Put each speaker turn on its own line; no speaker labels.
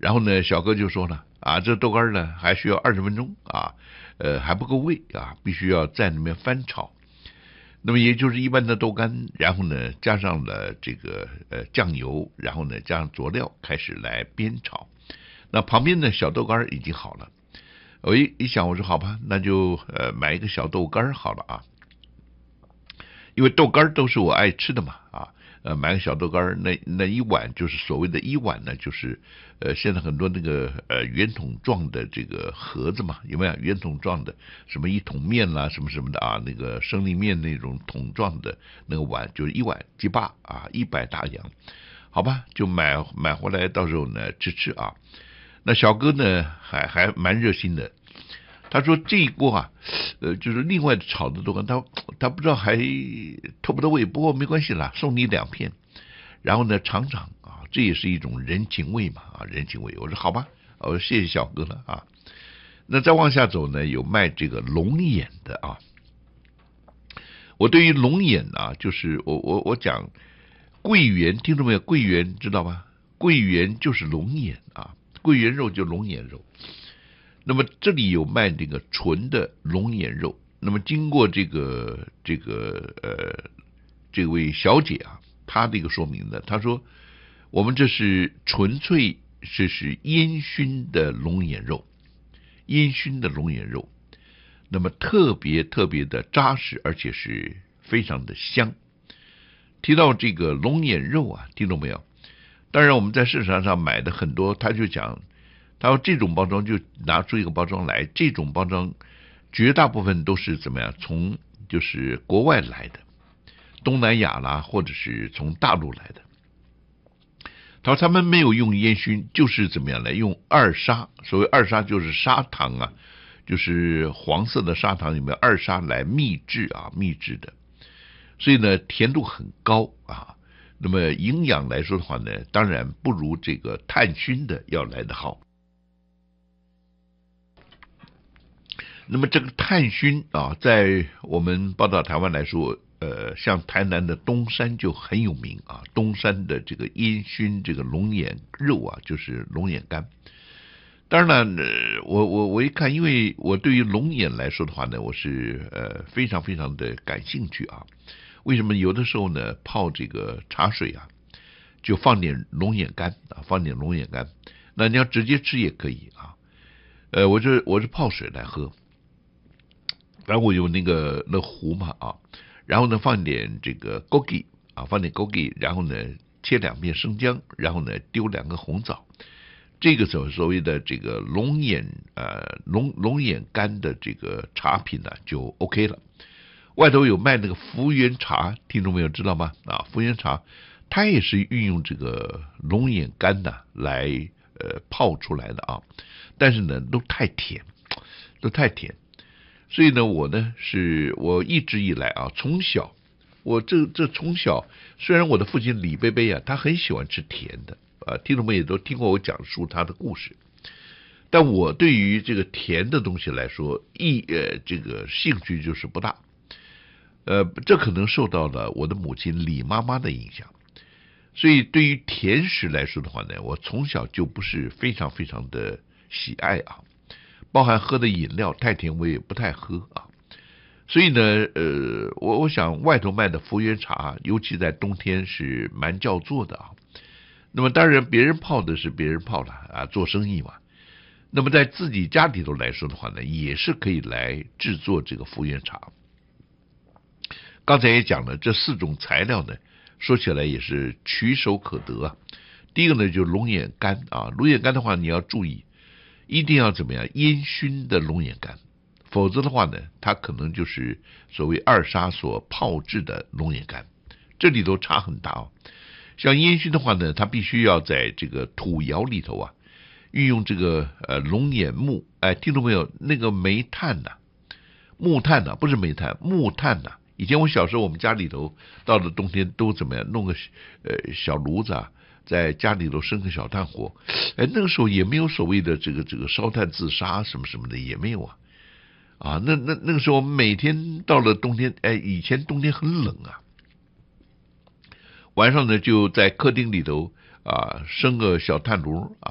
然后呢，小哥就说了啊，这豆干呢还需要20分钟啊，还不够味啊，必须要在里面翻炒。那么也就是一般的豆干，然后呢加上了这个酱油，然后呢加上佐料，开始来煸炒。那旁边的小豆干已经好了，我一想，我说好吧，那就买一个小豆干好了啊，因为豆干都是我爱吃的嘛啊。买个小豆干，那一碗就是所谓的一碗呢，就是现在很多那个圆筒状的这个盒子嘛，有没有圆筒状的什么一桶面啦，什么什么的啊，那个生力面那种桶状的那个碗，就是一碗几把啊，100大洋，好吧，就买回来，到时候呢吃啊。那小哥呢还蛮热心的，他说这一锅啊，就是另外的炒的豆干，他不知道还透不透味，不过没关系啦，送你2片，然后呢尝尝啊，这也是一种人情味嘛啊，人情味。我说好吧，我说谢谢小哥了啊。那再往下走呢，有卖这个龙眼的啊。我对于龙眼啊，就是我讲桂圆，听众没有？桂圆知道吧？桂圆就是龙眼啊，桂圆肉就龙眼肉。那么这里有卖这个纯的龙眼肉，那么经过这位小姐啊，她这个说明的，她说我们这是纯粹是烟熏的龙眼肉，烟熏的龙眼肉，那么特别的扎实，而且是非常的香。提到这个龙眼肉啊，听懂没有？当然我们在市场上买的很多，他就讲，他说这种包装就拿出一个包装来，这种包装绝大部分都是怎么样？从就是国外来的，东南亚啦，或者是从大陆来的。他说他们没有用烟熏，就是怎么样来用二砂，所谓二砂就是砂糖啊，就是黄色的砂糖，有没有二砂来秘制的，所以呢甜度很高啊。那么营养来说的话呢，当然不如这个炭熏的要来得好。那么这个炭熏啊，在我们报道台湾来说，像台南的东山就很有名啊，东山的这个烟熏这个龙眼肉啊，就是龙眼干。当然了，我一看，因为我对于龙眼来说的话呢，我是非常的感兴趣啊。为什么有的时候呢泡这个茶水啊，就放点龙眼干啊，放点龙眼干。那你要直接吃也可以啊。我是泡水来喝。然后我有那壶嘛啊，然后呢放点这个枸杞啊，放点枸杞，然后呢切2片生姜，然后呢丢2个红枣，这个所谓的这个龙眼干的这个茶品呢就 OK 了。外头有卖那个福源茶，听众朋友知道吗？啊，福源茶它也是运用这个龙眼干呐来泡出来的啊，但是呢都太甜。所以呢，我一直以来啊，从小我这从小，虽然我的父亲李贝贝啊，他很喜欢吃甜的啊，听众们也都听过我讲述他的故事，但我对于这个甜的东西来说，这个兴趣就是不大。这可能受到了我的母亲李妈妈的影响，所以对于甜食来说的话呢，我从小就不是非常的喜爱啊。包含喝的饮料太甜我也不太喝啊，所以呢，我想外头卖的福源茶，尤其在冬天是蛮叫座的啊。那么当然别人泡的是别人泡的啊，做生意嘛。那么在自己家里头来说的话呢，也是可以来制作这个福源茶。刚才也讲了，这4种材料呢，说起来也是取手可得啊。第一个呢，就是龙眼干啊，龙眼干的话你要注意。一定要怎么样烟熏的龙眼干，否则的话呢，它可能就是所谓二砂所泡制的龙眼干，这里头差很大哦。像烟熏的话呢，它必须要在这个土窑里头啊，运用这个龙眼木，听懂没有？那个煤炭呐，木炭呐，不是煤炭，木炭呐。以前我小时候，我们家里头到了冬天都怎么样，弄个小炉子啊。在家里头生个小炭火，那个时候也没有所谓的这个烧炭自杀什么的也没有啊，那个时候每天到了冬天，以前冬天很冷啊，晚上呢就在客厅里头啊生个小炭炉啊。